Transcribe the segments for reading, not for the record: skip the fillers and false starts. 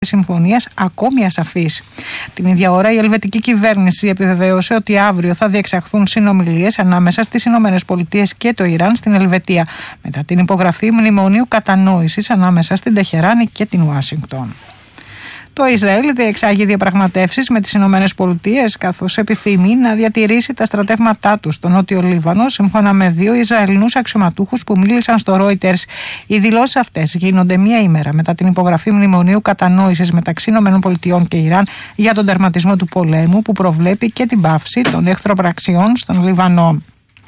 συμφωνίας ακόμη ασαφής. Την ίδια ώρα, η ελβετική κυβέρνηση επιβεβαίωσε ότι αύριο θα διεξαχθούν συνομιλίες ανάμεσα στις ΗΠΑ και το Ιράν στην Ελβετία, μετά την υπογραφή μνημονίου κατανόησης ανάμεσα στην Τεχεράνη και την Ουάσιγκτον. Το Ισραήλ διεξάγει διαπραγματεύσεις με τις ΗΠΑ, καθώς επιθυμεί να διατηρήσει τα στρατεύματά του στο Νότιο Λίβανο, σύμφωνα με 2 Ισραηλινούς αξιωματούχους που μίλησαν στο Reuters. Οι δηλώσεις αυτές γίνονται μία ημέρα μετά την υπογραφή μνημονίου κατανόησης μεταξύ ΗΠΑ και Ιράν για τον τερματισμό του πολέμου, που προβλέπει και την πάυση των εχθροπραξιών στον Λιβανό.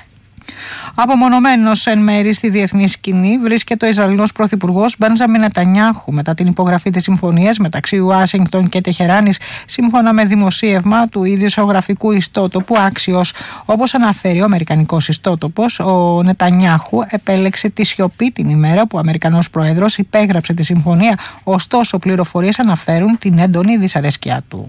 Απομονωμένος εν μέρη στη διεθνή σκηνή βρίσκεται ο Ισραηλινός Πρωθυπουργός Μπένζαμιν Νετανιάχου μετά την υπογραφή της συμφωνίας μεταξύ Ουάσιγκτον και Τεχεράνης, σύμφωνα με δημοσίευμα του ειδησιογραφικού ιστότοπου Axios. Όπως αναφέρει ο αμερικανικός ιστότοπος, ο Νετανιάχου επέλεξε τη σιωπή την ημέρα που ο Αμερικανός Πρόεδρος υπέγραψε τη συμφωνία, ωστόσο πληροφορίες αναφέρουν την έντονη δυσαρέσκειά του.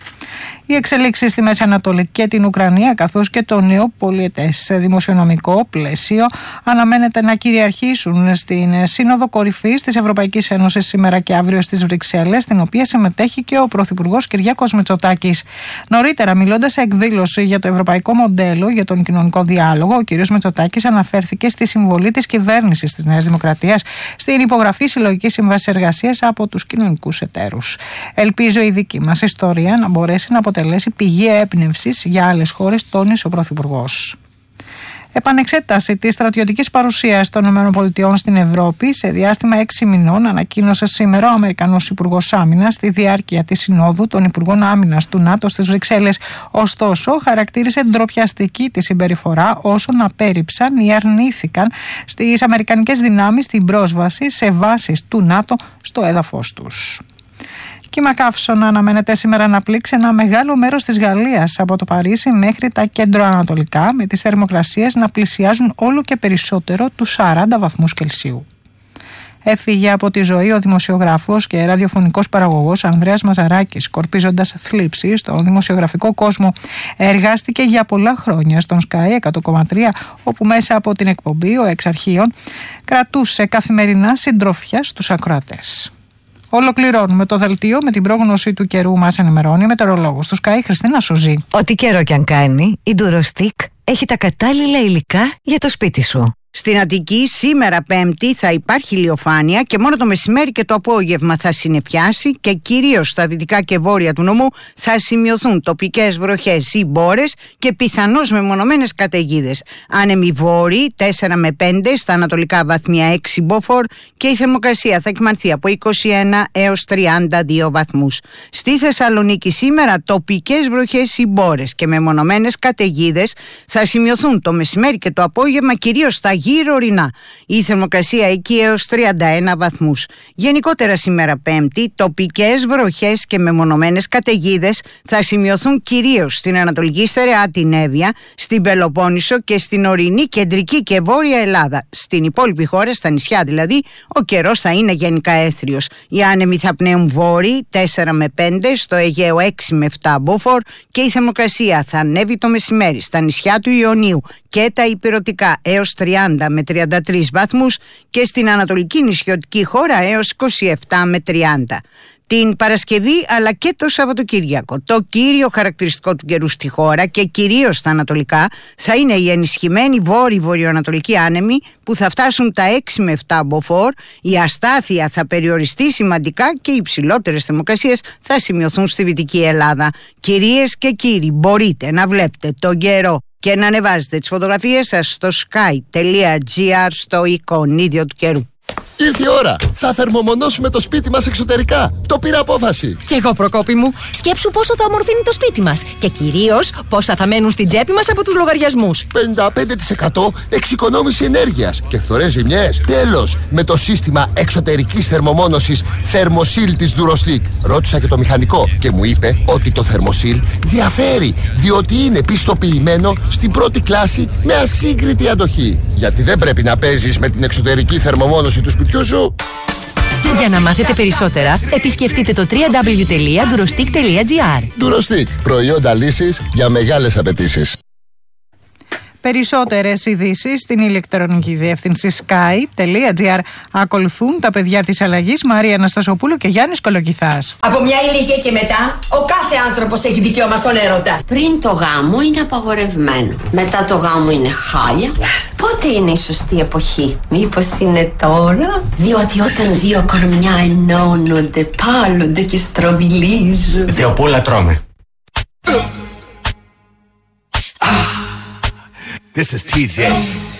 Οι εξελίξεις στη Μέση Ανατολή και την Ουκρανία, καθώς και το νέο πολιετές δημοσιονομικό πλαίσιο, αναμένεται να κυριαρχήσουν στην Σύνοδο Κορυφής της Ευρωπαϊκής Ένωσης σήμερα και αύριο στις Βρυξέλλες, στην οποία συμμετέχει και ο Πρωθυπουργός Κυριάκος Μητσοτάκης. Νωρίτερα, μιλώντας σε εκδήλωση για το ευρωπαϊκό μοντέλο για τον κοινωνικό διάλογο, ο κ. Μητσοτάκης αναφέρθηκε στη συμβολή της κυβέρνησης της Νέας Δημοκρατίας στην υπογραφή συλλογικής σύμβασης εργασίας από τους κοινωνικούς εταίρους. Ελπίζω η δική μας ιστορία να μπορέσει να αποτελέσει πηγή έμπνευσης για άλλες χώρες, τόνισε ο Πρωθυπουργός. Επανεξέταση της στρατιωτικής παρουσίας των ΗΠΑ στην Ευρώπη σε διάστημα 6 μηνών ανακοίνωσε σήμερα ο Αμερικανός Υπουργός Άμυνας στη διάρκεια της Συνόδου των Υπουργών Άμυνας του ΝΑΤΟ στις Βρυξέλλες. Ωστόσο, χαρακτήρισε ντροπιαστική τη συμπεριφορά όσων απέρριψαν ή αρνήθηκαν στις αμερικανικές δυνάμεις την πρόσβαση σε βάσεις του ΝΑΤΟ στο έδαφος τους. Κύμα καύσωνα αναμένεται σήμερα να πλήξει ένα μεγάλο μέρος της Γαλλίας, από το Παρίσι μέχρι τα κέντρο-ανατολικά, με τις θερμοκρασίες να πλησιάζουν όλο και περισσότερο τους 40 βαθμούς Κελσίου. Έφυγε από τη ζωή ο δημοσιογράφος και ραδιοφωνικός παραγωγός Ανδρέας Μαζαράκης, σκορπίζοντας θλίψη στον δημοσιογραφικό κόσμο. Εργάστηκε για πολλά χρόνια στον Sky 100,3, όπου μέσα από την εκπομπή ο εξ αρχείων κρατούσε καθημερινά συντροφιά στους ακροατές. Ολοκληρώνουμε το δελτίο με την πρόγνωση του καιρού. Μας ενημερώνει η μετεωρολόγος του Sky, Χριστίνα Σουζή. Ό,τι καιρό κι αν κάνει, η Durostick έχει τα κατάλληλα υλικά για το σπίτι σου. Στην Αττική σήμερα Πέμπτη θα υπάρχει ηλιοφάνεια και μόνο το μεσημέρι και το απόγευμα θα συννεφιάσει και κυρίως στα δυτικά και βόρεια του νομού θα σημειωθούν τοπικές βροχές ή μπόρες και πιθανώς μεμονωμένες καταιγίδες. Άνεμοι βόρειοι 4 με 5, στα ανατολικά βαθμία 6 μποφόρ και η θερμοκρασία θα κυμανθεί από 21 έως 32 βαθμούς. Στη Θεσσαλονίκη σήμερα τοπικές βροχές ή μπόρες και μεμονωμένες καταιγίδες θα σημειωθούν το μεσημέρι και το απόγευμα κυρίως στα γύρω ορεινά. Η θερμοκρασία εκεί έως 31 βαθμούς. Γενικότερα σήμερα Πέμπτη, τοπικές βροχές και μεμονωμένες καταιγίδες θα σημειωθούν κυρίως στην Ανατολική Στερεά, την Εύβοια, στην Πελοπόννησο και στην ορεινή κεντρική και βόρεια Ελλάδα. Στην υπόλοιπη χώρα, στα νησιά δηλαδή, ο καιρός θα είναι γενικά έθριος. Οι άνεμοι θα πνέουν βόρειοι 4 με 5, στο Αιγαίο 6 με 7 μποφόρ και η θερμοκρασία θα ανέβει το μεσημέρι στα νησιά του Ιωνίου και τα ηπειρωτικά έως 30 με 33 βαθμούς και στην ανατολική νησιωτική χώρα έως 27 με 30. Την Παρασκευή αλλά και το Σαββατοκύριακο, το κύριο χαρακτηριστικό του καιρού στη χώρα και κυρίως στα ανατολικά θα είναι οι ενισχυμένοι βόρειο-βορειοανατολικοί άνεμοι που θα φτάσουν τα 6 με 7 μποφόρ, η αστάθεια θα περιοριστεί σημαντικά και οι υψηλότερες θερμοκρασίες θα σημειωθούν στη Δυτική Ελλάδα. Κυρίες και κύριοι, μπορείτε να βλέπετε τον καιρό και να ανεβάζετε τις φωτογραφίες σας στο sky.gr στο εικονίδιο του καιρού. Ήρθε η ώρα! Θα θερμομονώσουμε το σπίτι μας εξωτερικά. Το πήρα απόφαση. Κι εγώ, Προκόπη μου. Σκέψου πόσο θα ομορφύνει το σπίτι μας. Και κυρίως πόσα θα μένουν στην τσέπη μας από τους λογαριασμούς. 55% εξοικονόμηση ενέργειας και φθορές ζημιές. Τέλος! Με το σύστημα εξωτερικής θερμομόνωσης Thermosil της Durostick. Ρώτησα και το μηχανικό και μου είπε ότι το Thermosil διαφέρει, διότι είναι πιστοποιημένο στην πρώτη κλάση με ασύγκριτη αντοχή. Γιατί δεν πρέπει να παίζεις με την εξωτερική θερμομόνωση του σπιτιού σου. Για να μάθετε περισσότερα, επισκεφτείτε το www.durostick.gr. Durostick. Προϊόντα λύσης για μεγάλες απαιτήσεις. Περισσότερες ειδήσεις στην ηλεκτρονική διεύθυνση sky.gr. Ακολουθούν τα παιδιά της αλλαγής, Μαρία Αναστασοπούλου και Γιάννης Κολοκυθάς. Από μια ηλικία και μετά, ο κάθε άνθρωπος έχει δικαίωμα στον έρωτα. Πριν το γάμο είναι απαγορευμένο. Μετά το γάμο είναι χάλια. Πότε είναι η σωστή εποχή? Μήπως είναι τώρα? Διότι όταν δύο κορμιά ενώνονται, πάλλονται και στροβιλίζουν. Θεοπούλα, τρώμε. This is TJ.